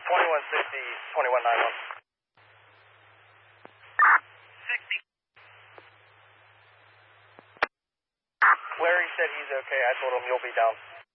2160, 2191. 60. Larry said he's okay. I told him you'll be down.